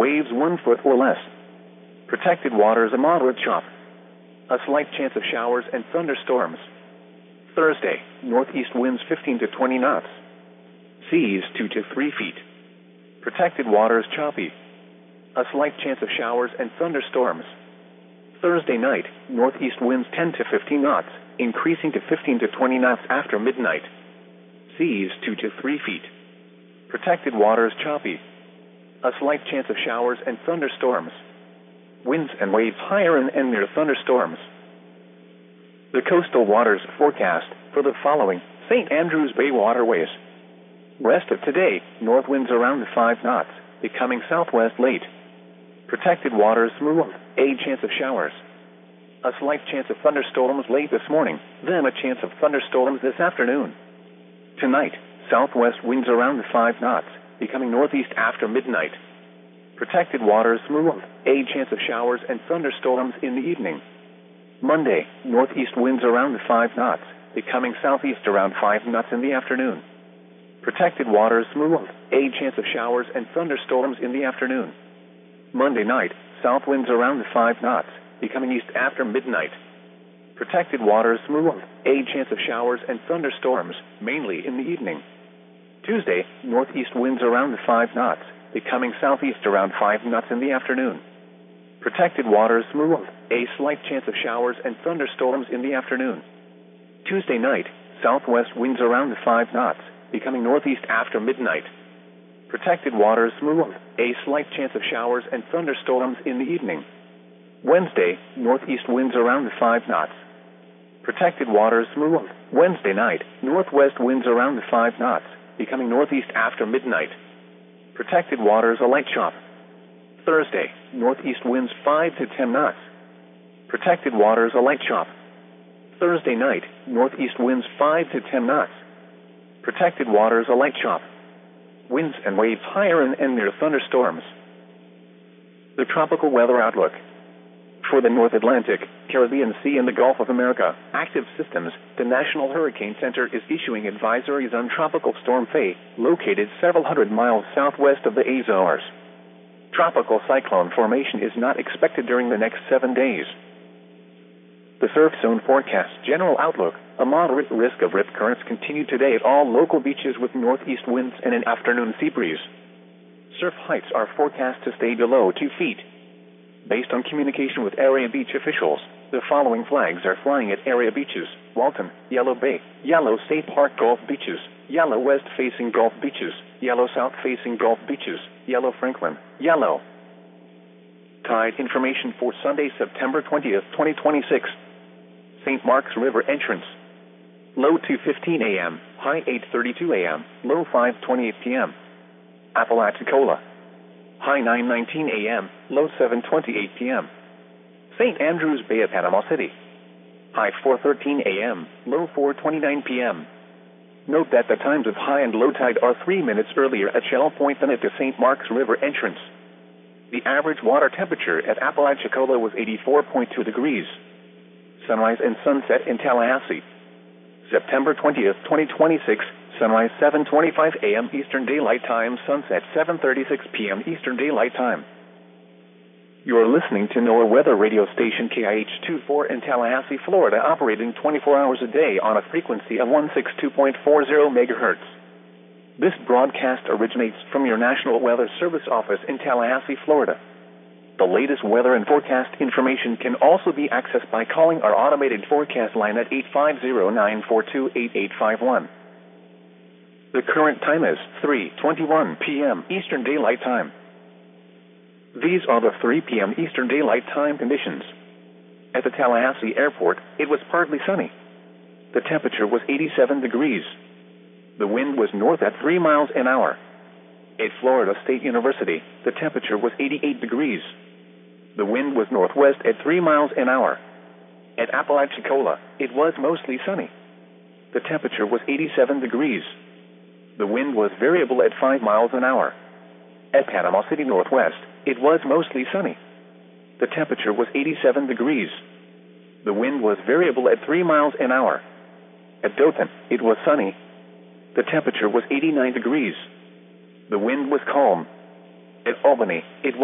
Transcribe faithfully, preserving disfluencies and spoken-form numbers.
waves one foot or less. Protected waters a moderate chop. A slight chance of showers and thunderstorms. Thursday, northeast winds fifteen to twenty knots. Seas two to three feet. Protected waters choppy. A slight chance of showers and thunderstorms. Thursday night, northeast winds ten to fifteen knots, increasing to fifteen to twenty knots after midnight. Seas two to three feet. Protected waters choppy. A slight chance of showers and thunderstorms. Winds and waves higher and, and near thunderstorms. The coastal waters forecast for the following Saint Andrews Bay waterways. Rest of today, north winds around five knots, becoming southwest late. Protected waters smooth, a chance of showers. A slight chance of thunderstorms late this morning, then a chance of thunderstorms this afternoon. Tonight, southwest winds around five knots, becoming northeast after midnight. Protected waters smooth, a chance of showers and thunderstorms in the evening. Monday, northeast winds around five knots, becoming southeast around five knots in the afternoon. Protected waters smooth, a chance of showers and thunderstorms in the afternoon. Monday night, south winds around five knots, becoming east after midnight. Protected waters smooth, a chance of showers and thunderstorms, mainly in the evening. Tuesday, northeast winds around five knots, becoming southeast around five knots in the afternoon. Protected waters smooth, a slight chance of showers and thunderstorms in the afternoon. Tuesday night, southwest winds around five knots, becoming northeast after midnight. Protected waters smooth, a slight chance of showers and thunderstorms in the evening. Wednesday, northeast winds around five knots. Protected waters smooth. Wednesday night, northwest winds around five knots, becoming northeast after midnight. Protected waters a light chop. Thursday, northeast winds five to ten knots. Protected waters a light chop. Thursday night, northeast winds five to ten knots. Protected waters a light chop. Winds and waves higher and, and near thunderstorms. The tropical weather outlook. For the North Atlantic, Caribbean Sea and the Gulf of America, active systems, the National Hurricane Center is issuing advisories on Tropical Storm Faye, located several hundred miles southwest of the Azores. Tropical cyclone formation is not expected during the next seven days. The surf zone forecast general outlook, a moderate risk of rip currents continue today at all local beaches with northeast winds and an afternoon sea breeze. Surf heights are forecast to stay below two feet. Based on communication with area beach officials, the following flags are flying at area beaches: Walton, Yellow Bay, Yellow State Park Gulf Beaches, Yellow West facing Gulf Beaches, Yellow South facing Gulf Beaches, Yellow Franklin, Yellow. Tide information for Sunday, September twentieth, twenty twenty-six. Saint Mark's River entrance. Low two fifteen a m, high eight thirty-two a m, low five twenty-eight p m Apalachicola. High nine nineteen a m, low seven twenty-eight p m Saint Andrews Bay at Panama City. High four thirteen a m, low four twenty-nine p m Note that the times of high and low tide are three minutes earlier at Shell Point than at the Saint Mark's River entrance. The average water temperature at Apalachicola was eighty-four point two degrees. Sunrise and sunset in Tallahassee. September twentieth, twenty twenty-six, sunrise seven twenty-five a m Eastern Daylight Time, sunset seven thirty-six p m Eastern Daylight Time. You are listening to NOAA weather radio station K I H twenty-four in Tallahassee, Florida, operating twenty-four hours a day on a frequency of one sixty-two point four zero megahertz. This broadcast originates from your National Weather Service office in Tallahassee, Florida. The latest weather and forecast information can also be accessed by calling our automated forecast line at eight five zero, nine four two, eight eight five one. The current time is three twenty-one p m Eastern Daylight Time. These are the three p m Eastern Daylight Time conditions. At the Tallahassee Airport, it was partly sunny. The temperature was eighty-seven degrees. The wind was north at three miles an hour. At Florida State University, the temperature was eighty-eight degrees. The wind was northwest at three miles an hour. At Apalachicola, it was mostly sunny. The temperature was eighty-seven degrees. The wind was variable at five miles an hour. At Panama City Northwest, it was mostly sunny. The temperature was eighty-seven degrees. The wind was variable at three miles an hour. At Dothan, it was sunny. The temperature was eighty-nine degrees. The wind was calm. At Albany, it was